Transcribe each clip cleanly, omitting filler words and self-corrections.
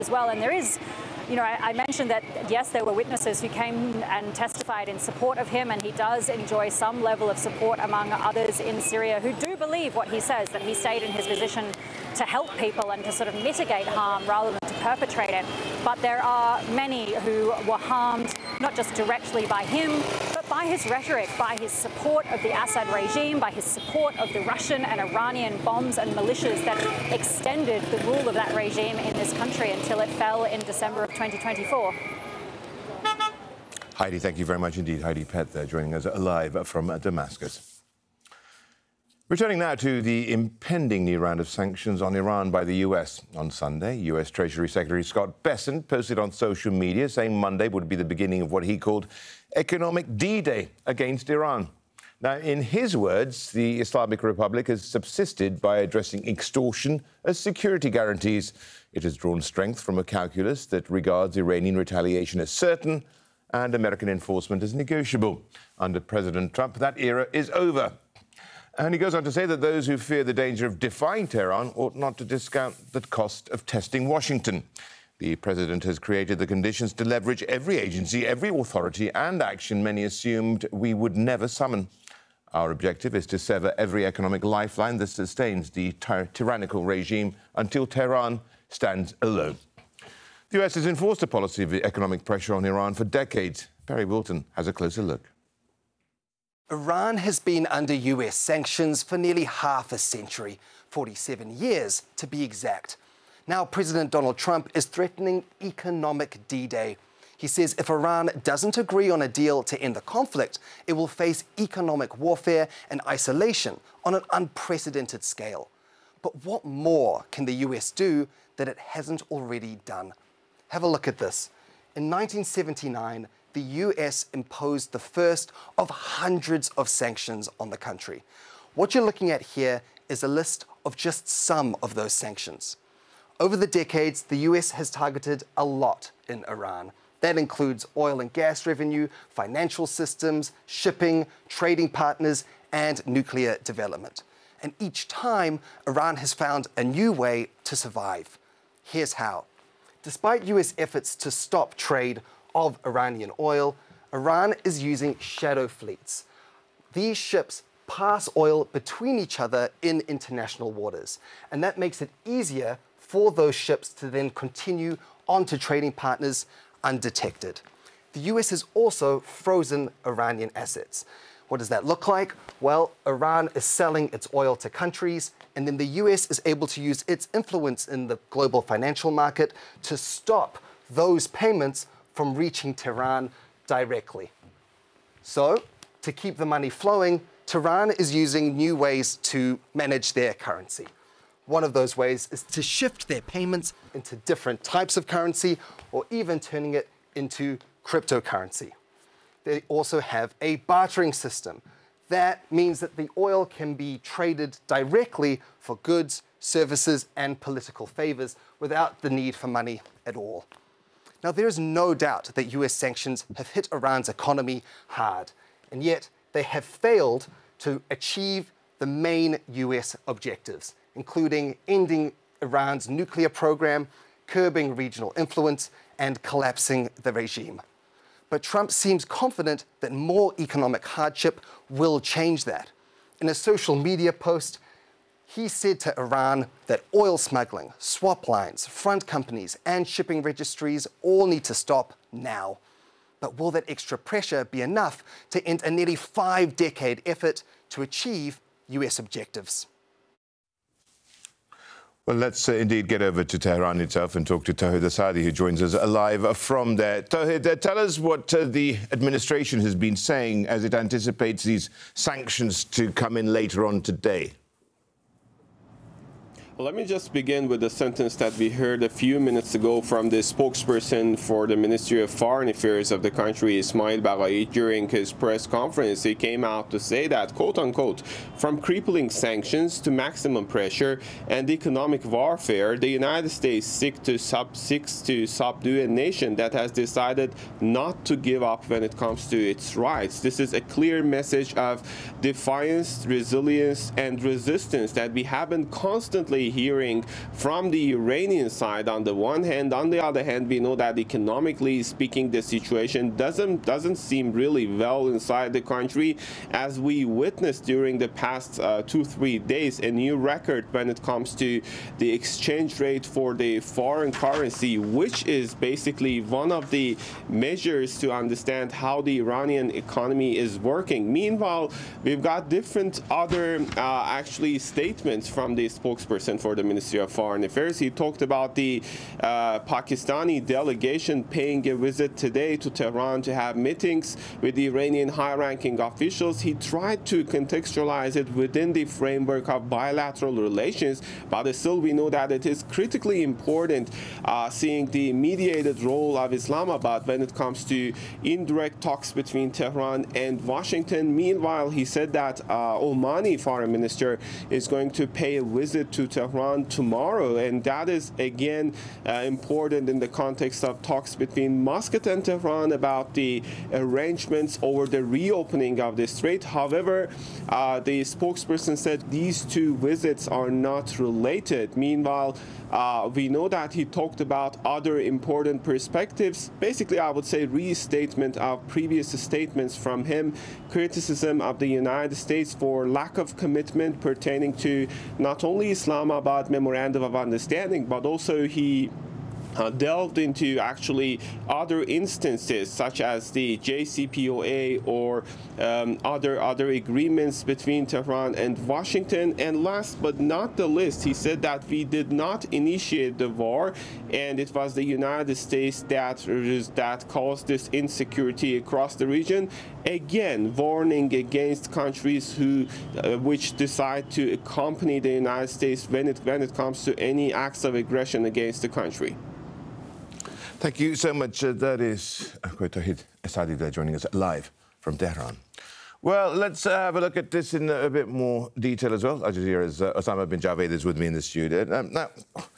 as well. And there is, I mentioned that, yes, there were witnesses who came and testified in support of him, and he does enjoy some level of support among others in Syria who do believe what he says, that he stayed in his position to help people and to sort of mitigate harm rather than to perpetrate it. But there are many who were harmed, not just directly by him, but by his rhetoric, by his support of the Assad regime, by his support of the Russian and Iranian bombs and militias that extended the rule of that regime in this country until it fell in December of 2024. Heidi, thank you very much indeed. Heidi Pett there joining us live from Damascus. Returning now to the impending new round of sanctions on Iran by the US. On Sunday, US Treasury Secretary Scott Bessent posted on social media saying Monday would be the beginning of what he called economic D-Day against Iran. Now, in his words, the Islamic Republic has subsisted by addressing extortion as security guarantees. It has drawn strength from a calculus that regards Iranian retaliation as certain and American enforcement as negotiable. Under President Trump, that era is over. And he goes on to say that those who fear the danger of defying Tehran ought not to discount the cost of testing Washington. The president has created the conditions to leverage every agency, every authority and action many assumed we would never summon. Our objective is to sever every economic lifeline that sustains the tyrannical regime until Tehran stands alone. The US has enforced a policy of economic pressure on Iran for decades. Barry Wilton has a closer look. Iran has been under US sanctions for nearly half a century, 47 years to be exact. Now President Donald Trump is threatening economic D-Day. He says if Iran doesn't agree on a deal to end the conflict, it will face economic warfare and isolation on an unprecedented scale. But what more can the US do that it hasn't already done? Have a look at this. In 1979, the US imposed the first of hundreds of sanctions on the country. What you're looking at here is a list of just some of those sanctions. Over the decades, the US has targeted a lot in Iran. That includes oil and gas revenue, financial systems, shipping, trading partners, and nuclear development. And each time, Iran has found a new way to survive. Here's how. Despite US efforts to stop trade of Iranian oil, Iran is using shadow fleets. These ships pass oil between each other in international waters, and that makes it easier for those ships to then continue on to trading partners undetected. The US has also frozen Iranian assets. What does that look like? Well, Iran is selling its oil to countries, and then the US is able to use its influence in the global financial market to stop those payments from reaching Tehran directly. So, to keep the money flowing, Tehran is using new ways to manage their currency. One of those ways is to shift their payments into different types of currency, or even turning it into cryptocurrency. They also have a bartering system. That means that the oil can be traded directly for goods, services, and political favors without the need for money at all. Now, there is no doubt that US sanctions have hit Iran's economy hard, and yet they have failed to achieve the main US objectives, including ending Iran's nuclear program, curbing regional influence, and collapsing the regime. But Trump seems confident that more economic hardship will change that. In a social media post, he said to Iran that oil smuggling, swap lines, front companies, and shipping registries all need to stop now. But will that extra pressure be enough to end a nearly 5-decade effort to achieve US objectives? Well, let's indeed get over to Tehran itself and talk to Tauhid Asadi, who joins us live from there. Tauhid, tell us what the administration has been saying as it anticipates these sanctions to come in later on today. Let me just begin with the sentence that we heard a few minutes ago from the spokesperson for the Ministry of Foreign Affairs of the country, Ismail Baghai, during his press conference. He came out to say that, quote unquote, from crippling sanctions to maximum pressure and economic warfare, the United States seeks to subdue a nation that has decided not to give up when it comes to its rights. This is a clear message of defiance, resilience, and resistance that we have been constantly hearing from the Iranian side on the one hand. On the other hand, we know that economically speaking, the situation doesn't seem really well inside the country, as we witnessed during the past 2-3 days, a new record when it comes to the exchange rate for the foreign currency, which is basically one of the measures to understand how the Iranian economy is working. Meanwhile, we've got different other actually statements from the spokesperson for the Ministry of Foreign Affairs. He talked about the Pakistani delegation paying a visit today to Tehran to have meetings with the Iranian high-ranking officials. He tried to contextualize it within the framework of bilateral relations, but still we know that it is critically important seeing the mediated role of Islamabad when it comes to indirect talks between Tehran and Washington. Meanwhile, he said that Omani foreign minister is going to pay a visit to Tehran tomorrow, and that is again important in the context of talks between Muscat and Tehran about the arrangements over the reopening of the strait. However, the spokesperson said these two visits are not related. Meanwhile, we know that he talked about other important perspectives. Basically, I would say restatement of previous statements from him, criticism of the United States for lack of commitment pertaining to not only Islamabad Memorandum of Understanding, but also he delved into actually other instances such as the JCPOA or other agreements between Tehran and Washington. And last but not the least, he said that we did not initiate the war, and it was the United States that caused this insecurity across the region. Again, warning against countries which decide to accompany the United States when it comes to any acts of aggression against the country. Thank you so much. That is Tawhid Asadi there joining us live from Tehran. Well, let's have a look at this in a bit more detail as well. Al Jazeera's Osama bin Javed is with me in the studio. Now,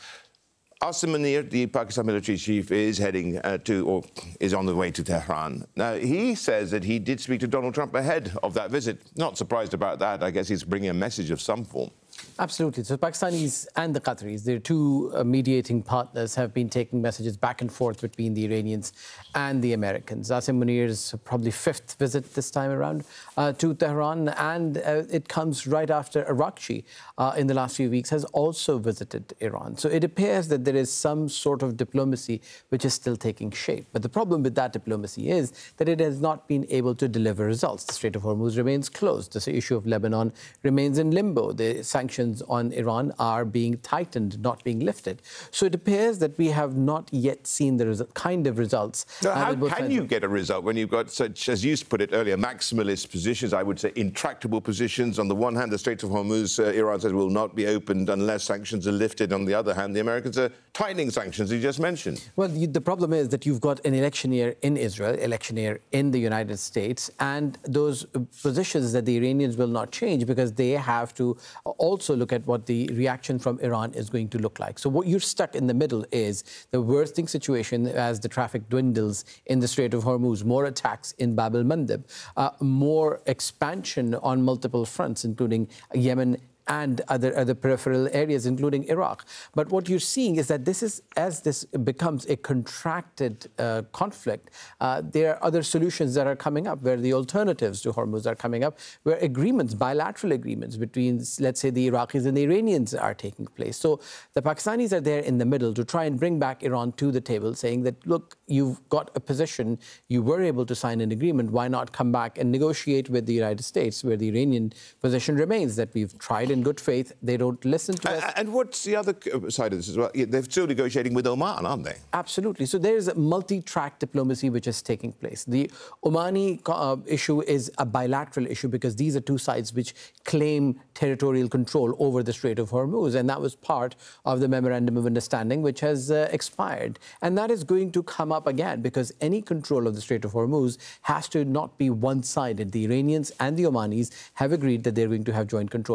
Asim Munir, the Pakistan military chief, is heading or is on the way to Tehran. Now, he says that he did speak to Donald Trump ahead of that visit. Not surprised about that. I guess he's bringing a message of some form. Absolutely. So Pakistanis and the Qataris, their two mediating partners, have been taking messages back and forth between the Iranians and the Americans. Asim Munir's probably fifth visit this time around to Tehran, and it comes right after Arakchi in the last few weeks has also visited Iran. So it appears that there is some sort of diplomacy which is still taking shape. But the problem with that diplomacy is that it has not been able to deliver results. The Strait of Hormuz remains closed. The issue of Lebanon remains in limbo. The sanctions on Iran are being tightened, not being lifted. So it appears that we have not yet seen the kind of results. How can you get a result when you've got such, as you put it earlier, maximalist positions, I would say intractable positions? On the one hand, the Strait of Hormuz, Iran says, will not be opened unless sanctions are lifted. On the other hand, the Americans are tightening sanctions, you just mentioned. Well, the problem is that you've got an election year in Israel, election year in the United States, and those positions that the Iranians will not change because they have to also look at what the reaction from Iran is going to look like. So what you're stuck in the middle is the worsening situation as the traffic dwindles in the Strait of Hormuz, more attacks in Bab el-Mandeb, more expansion on multiple fronts, including Yemen and other peripheral areas, including Iraq. But what you're seeing is that as this becomes a contracted conflict, there are other solutions that are coming up, where the alternatives to Hormuz are coming up, where agreements, bilateral agreements between, let's say, the Iraqis and the Iranians are taking place. So the Pakistanis are there in the middle to try and bring back Iran to the table, saying that, look, you've got a position, you were able to sign an agreement, why not come back and negotiate with the United States, where the Iranian position remains that we've tried in good faith, they don't listen to us. And what's the other side of this as well? They're still negotiating with Oman, aren't they? Absolutely. So there's a multi-track diplomacy which is taking place. The Omani issue is a bilateral issue because these are two sides which claim territorial control over the Strait of Hormuz, and that was part of the Memorandum of Understanding which has expired. And that is going to come up again because any control of the Strait of Hormuz has to not be one-sided. The Iranians and the Omanis have agreed that they're going to have joint control. Now, the point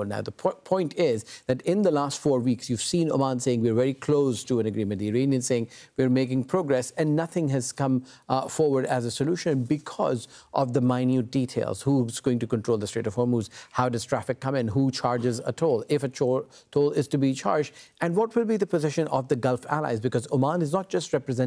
point is that in the last 4 weeks, you've seen Oman saying we're very close to an agreement, the Iranians saying we're making progress, and nothing has come forward as a solution because of the minute details. Who's going to control the Strait of Hormuz? How does traffic come in? Who charges a toll? If a toll is to be charged? And what will be the position of the Gulf allies? Because Oman is not just representing